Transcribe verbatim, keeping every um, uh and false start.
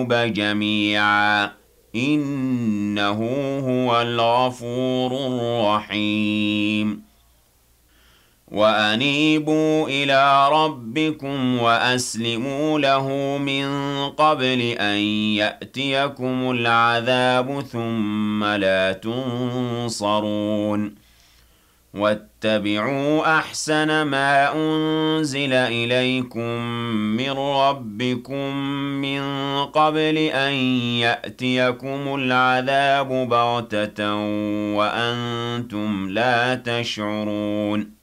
جميعا إنه هو الغفور الرحيم وأنيبوا إلى ربكم وأسلموا له من قبل أن يأتيكم العذاب ثم لا تنصرون واتبعوا أحسن ما أنزل إليكم من ربكم من قبل أن يأتيكم العذاب بغتة وأنتم لا تشعرون